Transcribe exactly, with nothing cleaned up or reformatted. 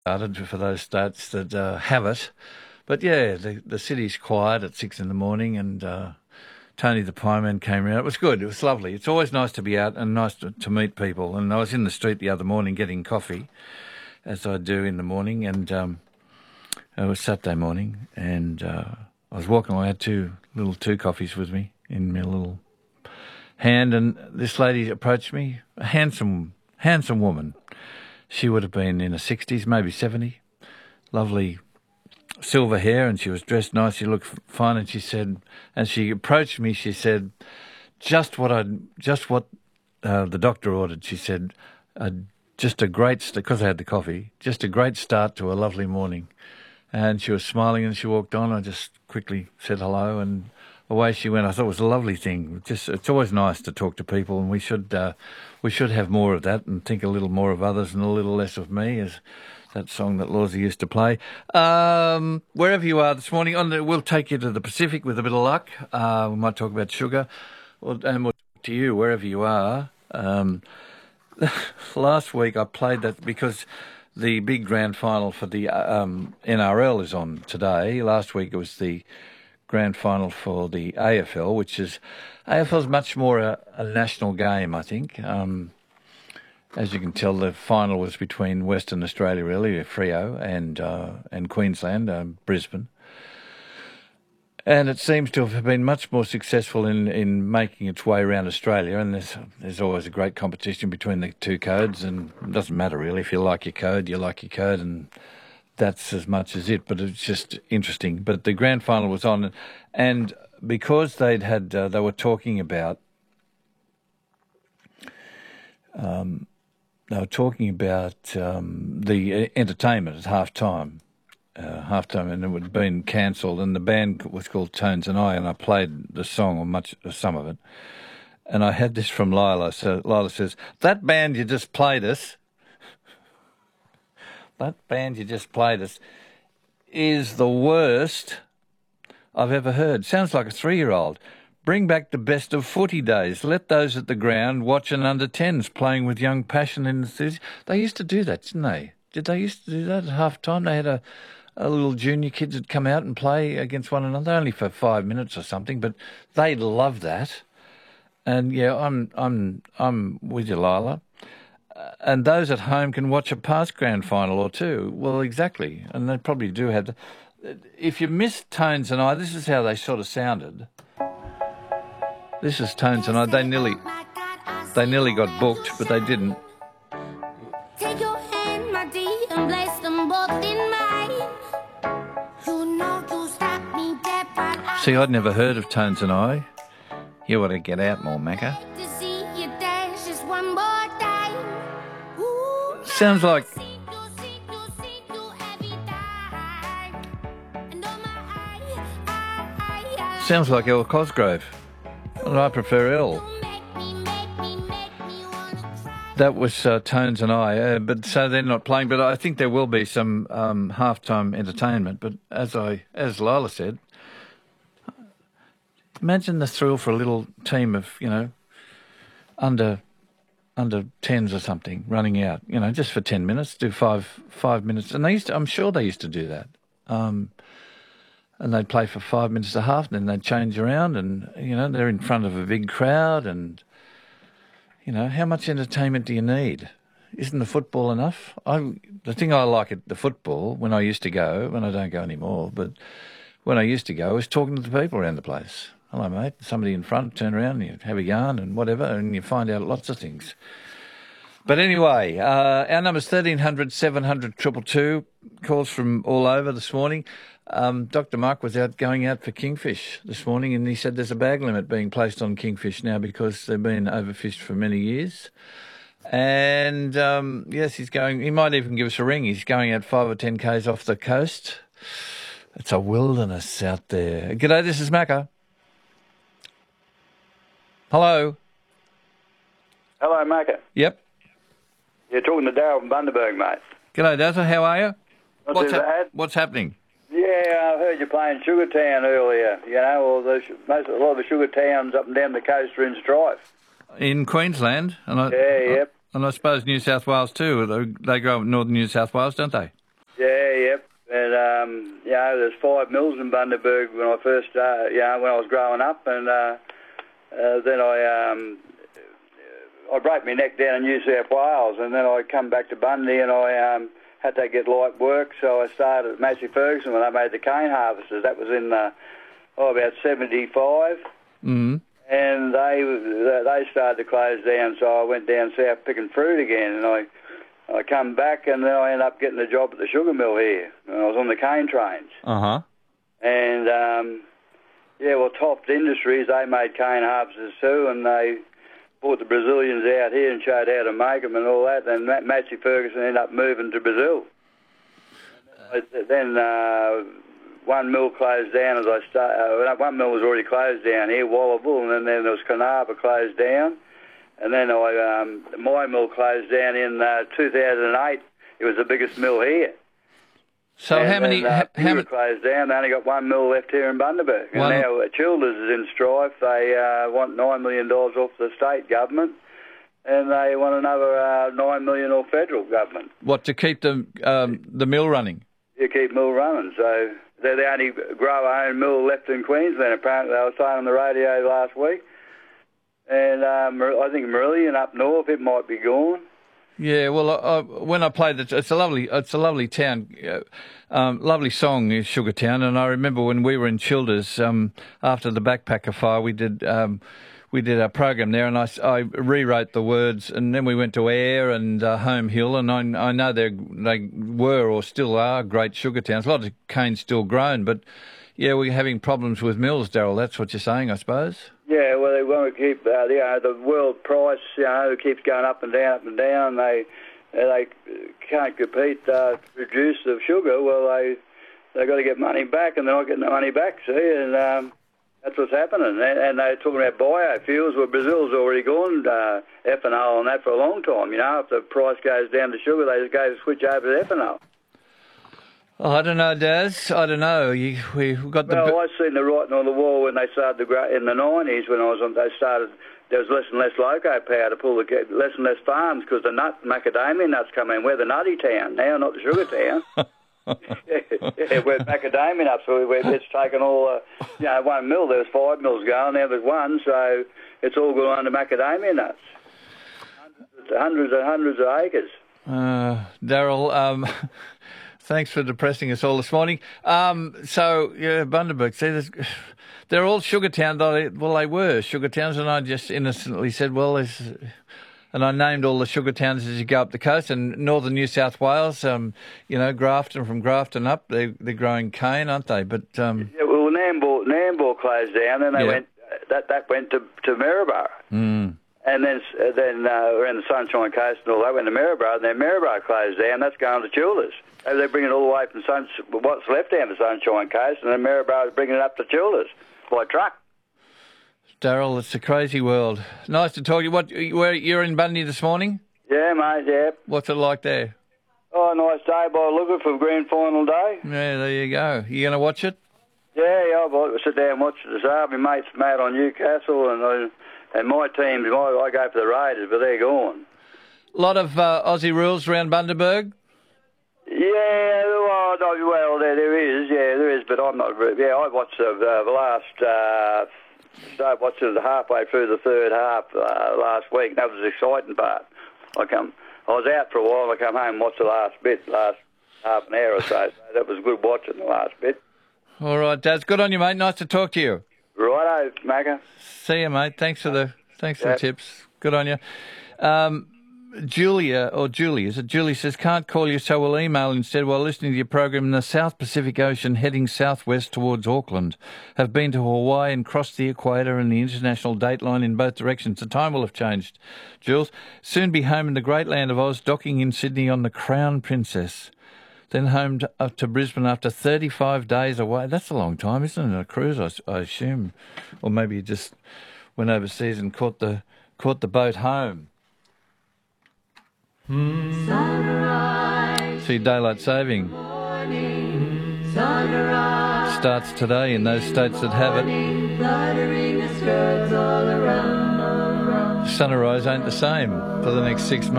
started for those states that uh, have it. But yeah, the the city's quiet at six in the morning, and uh, Tony the Pieman came around. It was good. It was lovely. It's always nice to be out and nice to, to meet people. And I was in the street the other morning getting coffee, as I do in the morning, and um, it was Saturday morning, and uh, I was walking. I had two little two coffees with me in my little hand, and this lady approached me, a handsome, handsome woman. She would have been in her sixties, maybe seventy. Lovely silver hair, and she was dressed nice. She looked fine, and she said, as she approached me, she said, "Just what I, just what uh, the doctor ordered." She said, uh, "Just a great, because I had the coffee, just a great start to a lovely morning." And she was smiling, and she walked on. I just quickly said hello, and away she went. I thought it was a lovely thing. Just, it's always nice to talk to people, and we should, uh, we should have more of that, and think a little more of others and a little less of me, as that song that Lawsy used to play. Um, wherever you are this morning, on the, we'll take you to the Pacific with a bit of luck. Uh, we might talk about sugar, and we'll talk to you wherever you are. Um, last week I played that because the big grand final for the um, N R L is on today. Last week it was the grand final for the A F L, which is, A F L is much more a, a national game, I think. Um, as you can tell, the final was between Western Australia, really, Freo, and uh, and Queensland, uh, Brisbane. And it seems to have been much more successful in, in making its way around Australia, and there's there's always a great competition between the two codes, and it doesn't matter really. If you like your code, you like your code, and that's as much as it, but it's just interesting. But the grand final was on, and because they'd had, uh, they were talking about, um, they were talking about um, the entertainment at half time, uh, half time, and it had been cancelled, and the band was called Tones and I, and I played the song, or much, or some of it, and I had this from Lila. So Lila says, "That band you just played us, that band you just played us is the worst I've ever heard. Sounds like a three-year-old. Bring back the best of footy days. Let those at the ground watch an under tens playing with young passion and enthusiasm." They used to do that, didn't they? Did they used to do that at half time? They had a, a little junior kids that come out and play against one another, only for five minutes or something, but they love that. And yeah, I'm I'm I'm with you, Lila. And those at home can watch a past grand final or two. Well, exactly. And they probably do have. The, if you missed Tones and I, this is how they sort of sounded. This is Tones and I. They nearly, they nearly got booked, but they didn't. Take your hand, my dear, and place them both in mine. You know you stop me dead right. See, I'd never heard of Tones and I. You ought to get out more, Macca. To see you dance just one more time. Ooh, Sounds like sounds like El Cosgrove, and I prefer El. That was uh, Tones and I, uh, but so they're not playing. But I think there will be some um, halftime entertainment. But as I, as Lila said, imagine the thrill for a little team of, you know, under under tens or something running out, you know, just for ten minutes, do five five minutes, and they used to, I'm sure they used to do that. Um, and they'd play for five minutes and a half, and then they'd change around, and you know, they're in front of a big crowd, and you know, how much entertainment do you need? Isn't the football enough? I the thing I like at the football, when I used to go, when I don't go anymore, but when I used to go, was talking to the people around the place. Hello, mate. Somebody in front, turn around, and you have a yarn and whatever, and you find out lots of things. But anyway, uh, our number's thirteen hundred, seven hundred, two two two. Calls from all over this morning. Um, Doctor Mark was out going out for kingfish this morning, and he said there's a bag limit being placed on kingfish now because they've been overfished for many years. And, um, yes, he's going, he might even give us a ring. He's going out five or ten k's off the coast. It's a wilderness out there. G'day, this is Macca. Hello. Hello, Macca. Yep. You're talking to Darryl from Bundaberg, mate. G'day, Dazzle. How are you? Not What's, too hap- bad. what's happening? Yeah, I heard you playing Sugartown earlier. You know, all the, most, a lot of the sugar towns up and down the coast are in strife. In Queensland? And I, Yeah, yep. And I suppose New South Wales too. They, they grow up in northern New South Wales, don't they? Yeah, yep. And, um, you know, there's five mills in Bundaberg when I first started, you know, when I was growing up. And uh, uh, then I um, I broke my neck down in New South Wales. And then I come back to Bundy and I um, had to get light work. So I started at Massey Ferguson when they made the cane harvesters. That was in, uh, oh, about seventy-five. Mm-hmm. And they they started to close down. So I went down south picking fruit again. And I... I come back and then I ended up getting a job at the sugar mill here. And I was on the cane trains. Uh-huh. And, um, yeah, well, Toft Industries, they made cane harvesters too, and they brought the Brazilians out here and showed how to make them and all that. And Massey Ferguson ended up moving to Brazil. Uh, then uh, one mill closed down as I started. Uh, one mill was already closed down here, Wallable, and then, then there was Carnarvon closed down. And then I, um, my mill closed down in uh, two thousand eight. It was the biggest mill here. So and how many... Then, uh, how many closed down. They only got one mill left here in Bundaberg. And one... now uh, Childers is in strife. They uh, want nine million dollars off the state government, and they want another uh, nine million dollars off federal government. What, to keep the um, the mill running? You keep mill running. So they're the only grower-owned mill left in Queensland, apparently. They were saying on the radio last week. And um, I think Marillion up north, it might be gone. Yeah, well, I, I, when I played it, it's a lovely, it's a lovely town, uh, um, lovely song is Sugartown. And I remember when we were in Childers um, after the Backpacker Fire, we did um, we did our program there, and I, I rewrote the words, and then we went to Ayr and uh, Home Hill, and I, I know they they were or still are great sugar towns. A lot of cane still grown, but yeah, we're having problems with mills, Daryl. That's what you're saying, I suppose. Yeah, well, they want to keep, uh, you know, the world price, you know, keeps going up and down, up and down. They they can't compete uh, to produce the sugar. Well, they they got to get money back, and they're not getting the money back. See, and um, that's what's happening. And, and they're talking about biofuels. Well, Brazil's already gone uh, ethanol on that for a long time. You know, if the price goes down to sugar, they just go to switch over to ethanol. Oh, I don't know, Daz. I don't know. You, we got the. Well, I seen the writing on the wall when they started to grow in the nineties. When I was on, they started. There was less and less loco power to pull the less and less farms because the nut macadamia nuts come in. We're the nutty town now, not the sugar town. yeah, yeah, we're macadamia nuts. So we're, it's taken all. Uh, you know, one mill. There was five mills going. Now there's one, so it's all gone under macadamia nuts. Hundreds, hundreds and hundreds of acres. Uh, Daryl. Um, Thanks for depressing us all this morning. Um, so, yeah, Bundaberg, see, there's, they're all sugar towns. Well, they were sugar towns, and I just innocently said, well, there's, and I named all the sugar towns as you go up the coast. And northern New South Wales, um, you know, Grafton, from Grafton up, they, they're growing cane, aren't they? But um, yeah, well, Nambour, Nambour closed down, and they yeah. went. That that went to to Maryborough. Mm. And then uh, then uh, around the Sunshine Coast and all that went to Maryborough, and then Maryborough closed down. That's going to Childers. They bring it all the way from Sun, what's left down the Sunshine Coast, and then Maryborough is bringing it up to Childers by truck. Daryl, it's a crazy world. Nice to talk to you. What, where, you're in Bundy this morning? Yeah, mate, yeah. What's it like there? Oh, nice day by the look of it for grand final day. Yeah, there you go. You going to watch it? Yeah, yeah, I'll sit down and watch it this afternoon. My mate's mate on Newcastle, and uh, and my team, my, I go for the Raiders, but they're gone. A lot of uh, Aussie rules around Bundaberg? Yeah, well, no, well, there, there is, yeah, there is, but I'm not. Yeah, I watched the, uh, the last. Uh, started watching it halfway through the third half uh, last week. That was the exciting part. I come, I was out for a while. I come home and watched the last bit, last half an hour or so. So that was good watching the last bit. All right, Daz. Good on you, mate. Nice to talk to you. Righto, Macca. See you, mate. Thanks for the thanks for Yep. the tips. Good on you. Um, Julia, or Julie, is it? Julie says, can't call you, so we'll email instead while listening to your program in the South Pacific Ocean heading southwest towards Auckland. Have been to Hawaii and crossed the equator and the international date line in both directions. The time will have changed, Jules. Soon be home in the great land of Oz, docking in Sydney on the Crown Princess. Then home to, up to Brisbane after thirty-five days away. That's a long time, isn't it? A cruise, I, I assume. Or maybe you just went overseas and caught the caught the boat home. Sunrise. See, daylight saving Morning. Sunrise. starts today in those states that have it. Fluttering the skirts all around, all around. Sunrise ain't the same for the next six months.